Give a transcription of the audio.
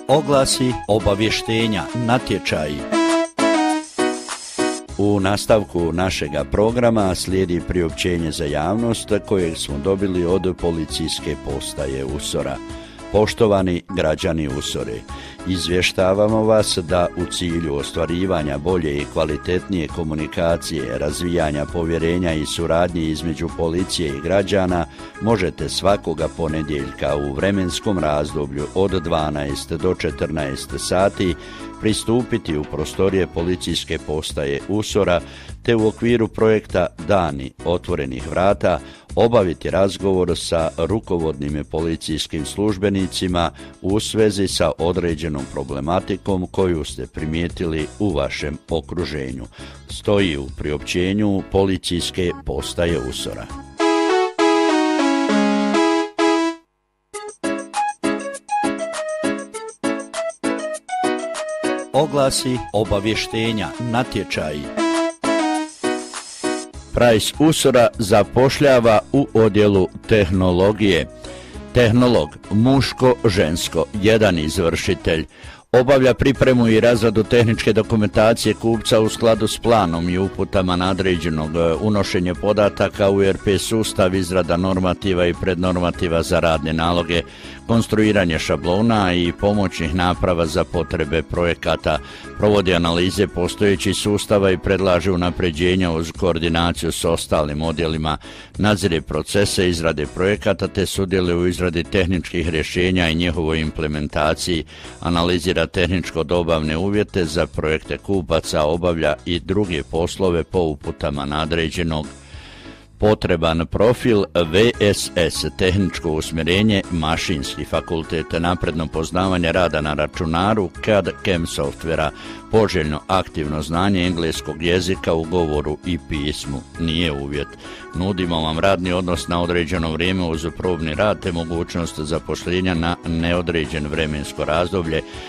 Oglasi, obavještenja, natječaji. U nastavku našega programa slijedi priopćenje za javnost kojeg smo dobili od policijske postaje Usora. Poštovani građani Usore, izvještavamo vas da u cilju ostvarivanja bolje i kvalitetnije komunikacije, razvijanja povjerenja i suradnje između policije i građana možete svakoga ponedjeljka u vremenskom razdoblju od 12 do 14 sati pristupiti u prostorije policijske postaje Usora te u okviru projekta Dani otvorenih vrata obaviti razgovor sa rukovodnim policijskim službenicima u svezi sa određenom problematikom koju ste primijetili u vašem okruženju. Stoji u priopćenju policijske postaje Usora. Oglasi, obavještenja, natječaji. Price Usora zapošljava u odjelu tehnologije. Tehnolog, muško-žensko, jedan izvršitelj. Obavlja pripremu i razradu tehničke dokumentacije kupca u skladu s planom i uputama nadređenog, unošenje podataka u ERP sustav, izrada normativa i prednormativa za radne naloge, konstruiranje šablona i pomoćnih naprava za potrebe projekata, provodi analize postojećih sustava i predlaže unapređenja uz koordinaciju s ostalim odjelima, nadzire procese izrade projekata te sudjeluje u izradi tehničkih rješenja i njihovoj implementaciji, analizira tehničko-dobavne uvjete za projekte kupaca, obavlja i druge poslove po uputama nadređenog. Potreban profil VSS, tehničko usmjerenje, mašinski fakultet, napredno poznavanje rada na računaru, CAD/CAM softvera, poželjno aktivno znanje engleskog jezika u govoru i pismu, nije uvjet. Nudimo vam radni odnos na određeno vrijeme uz probni rad te mogućnost zaposlenja na neodređen vremensko razdoblje